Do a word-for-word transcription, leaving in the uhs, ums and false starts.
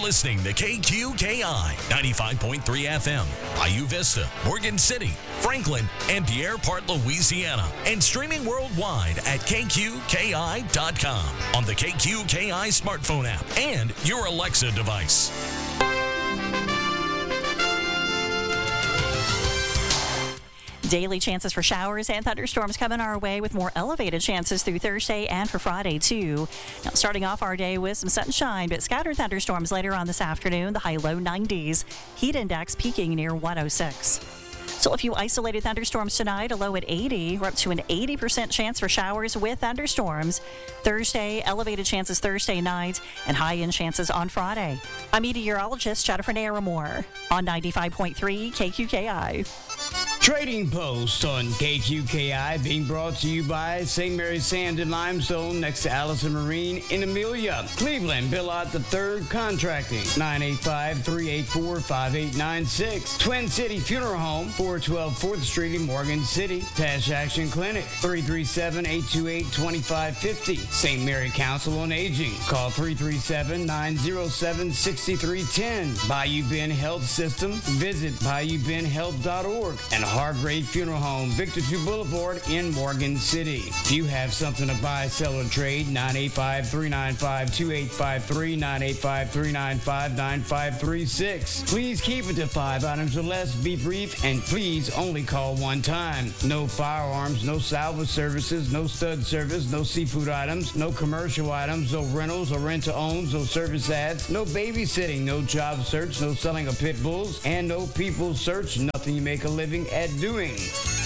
listening to K Q K I ninety-five point three F M, Bayou Vista, Morgan City, Franklin, and Pierre Part, Louisiana, and streaming worldwide at K Q K I dot com on the K Q K I smartphone app and your Alexa device. Daily chances for showers and thunderstorms coming our way with more elevated chances through Thursday and for Friday, too. Now, starting off our day with some sunshine, but scattered thunderstorms later on this afternoon, the high low nineties. Heat index peaking near one oh six. Still a few isolated thunderstorms tonight, a low at eighty. We're up to an eighty percent chance for showers with thunderstorms. Thursday, elevated chances Thursday night, and high-end chances on Friday. I'm meteorologist Jennifer Naramore on ninety-five point three K Q K I. Trading Post on K Q K I being brought to you by Saint Mary's Sand and Limestone next to Allison Marine in Amelia. Cleveland, Bill Ott the third Contracting, nine eight five, three eight four, five eight nine six. Twin City Funeral Home, four twelve fourth Street in Morgan City. Tash Action Clinic, three three seven, eight two eight, two five five zero. Saint Mary Council on Aging, call three three seven, nine zero seven, six three one zero. Bayou Bend Health System, visit bayou bend health dot org. And Hargrave Funeral Home, Victor two Boulevard in Morgan City. If you have something to buy, sell, or trade, nine eight five, three nine five, two eight five three, nine eight five, three nine five, nine five three six. Please keep it to five items or less, be brief, and please only call one time. No firearms, no salvage services, no stud service, no seafood items, no commercial items, no rentals or rent-to-owns, no service ads, no babysitting, no job search, no selling of pit bulls, and no people search, nothing you make a living at doing.